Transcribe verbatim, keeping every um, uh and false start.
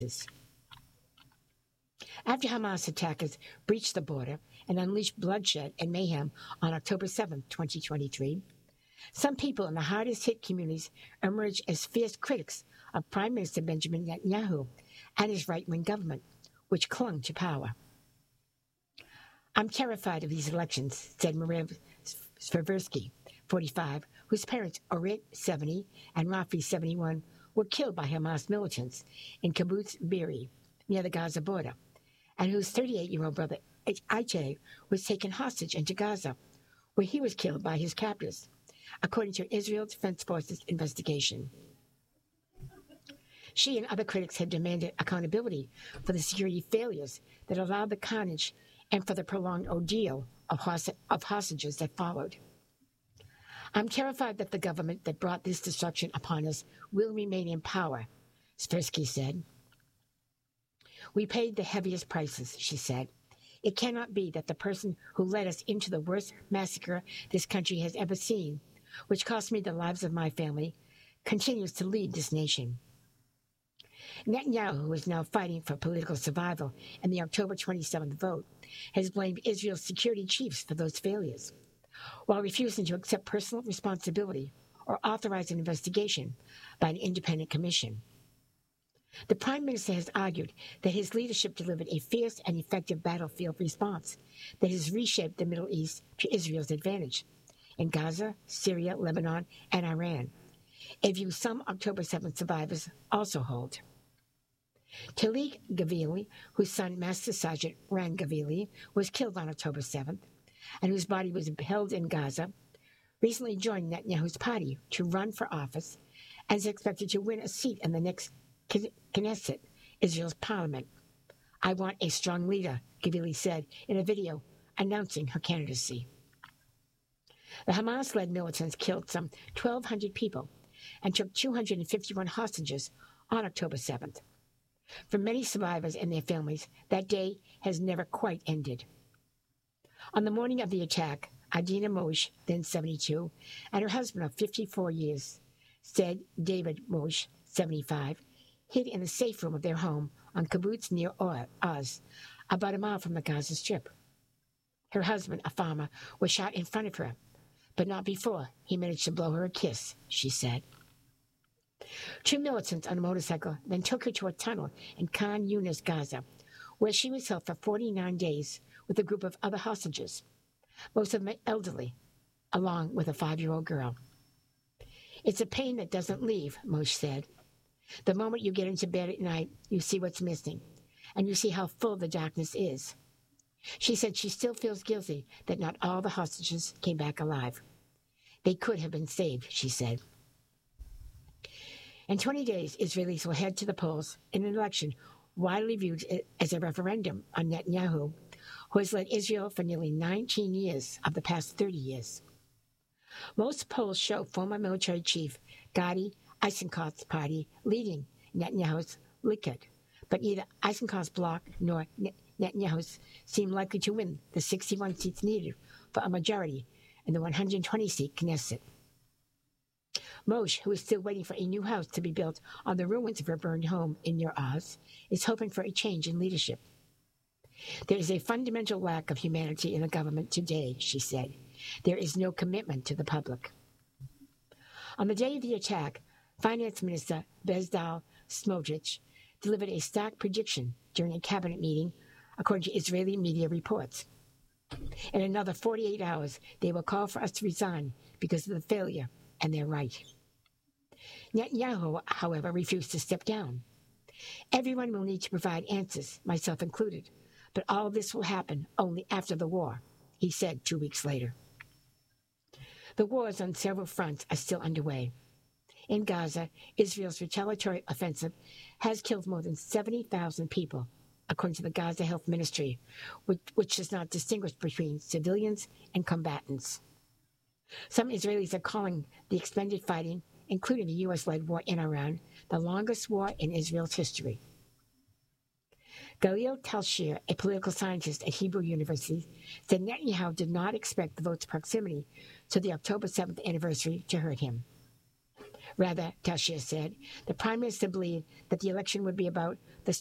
After Hamas attackers breached the border and unleashed bloodshed and mayhem on October seventh, twenty twenty-three, some people in the hardest hit communities emerged as fierce critics of Prime Minister Benjamin Netanyahu and his right-wing government, which clung to power. "I'm terrified of these elections," said Maria Sverversky, forty-five, whose parents, Orit, seventy, and Rafi, seventy-one, were killed by Hamas militants in Kibbutz Be'eri, near the Gaza border, and whose thirty-eight-year-old brother, I J, was taken hostage into Gaza, where he was killed by his captors, according to Israel Defense Forces investigation. She and other critics have demanded accountability for the security failures that allowed the carnage and for the prolonged ordeal of, host- of hostages that followed. "I'm terrified that the government that brought this destruction upon us will remain in power," Sverversky said. "We paid the heaviest prices," she said. "It cannot be that the person who led us into the worst massacre this country has ever seen, which cost me the lives of my family, continues to lead this nation." Netanyahu, who is now fighting for political survival in the October twenty-seventh vote, has blamed Israel's security chiefs for those failures, while refusing to accept personal responsibility or authorize an investigation by an independent commission. The Prime Minister has argued that his leadership delivered a fierce and effective battlefield response that has reshaped the Middle East to Israel's advantage in Gaza, Syria, Lebanon, and Iran, a view some October seventh survivors also hold. Talik Gavili, whose son, Master Sergeant Ran Gavili, was killed on October seventh, and whose body was held in Gaza, recently joined Netanyahu's party to run for office and is expected to win a seat in the next Knesset, Israel's parliament. "I want a strong leader," Gavili said in a video announcing her candidacy. The Hamas-led militants killed some twelve hundred people and took two hundred fifty-one hostages on October seventh. For many survivors and their families, that day has never quite ended. On the morning of the attack, Adina Moshe, then seventy-two, and her husband of fifty-four years, said David Moshe, seventy-five, hid in the safe room of their home on kibbutz near Oz, about a mile from the Gaza Strip. Her husband, a farmer, was shot in front of her, but not before he managed to blow her a kiss, she said. Two militants on a motorcycle then took her to a tunnel in Khan Yunis, Gaza, where she was held for forty-nine days with a group of other hostages, most of them elderly, along with a five-year-old girl. "It's a pain that doesn't leave," Moshe said. "The moment you get into bed at night, you see what's missing, and you see how full the darkness is." She said she still feels guilty that not all the hostages came back alive. "They could have been saved," she said. In twenty days, Israelis will head to the polls in an election widely viewed as a referendum on Netanyahu, who has led Israel for nearly nineteen years of the past thirty years. Most polls show former military chief Gadi Eisenkot's party leading Netanyahu's Likud, but neither Eisenkot's bloc nor Netanyahu's seem likely to win the sixty-one seats needed for a majority in the one hundred twenty seat Knesset. Moshe, who is still waiting for a new house to be built on the ruins of her burned home in Nir Oz, is hoping for a change in leadership. "There is a fundamental lack of humanity in the government today," she said. "There is no commitment to the public." On the day of the attack, Finance Minister Bezalel Smotrich delivered a stark prediction during a cabinet meeting, according to Israeli media reports. "In another forty-eight hours, they will call for us to resign because of the failure, and they're right." Netanyahu, however, refused to step down. "Everyone will need to provide answers, myself included, but all of this will happen only after the war," he said two weeks later. The wars on several fronts are still underway. In Gaza, Israel's retaliatory offensive has killed more than seventy thousand people, according to the Gaza Health Ministry, which, which does not distinguish between civilians and combatants. Some Israelis are calling the expended fighting, including the U S-led war in Iran, the longest war in Israel's history. Galil Talshir, a political scientist at Hebrew University, said Netanyahu did not expect the vote's proximity to the October seventh anniversary to hurt him. Rather, Tashia said, the Prime Minister believed that the election would be about the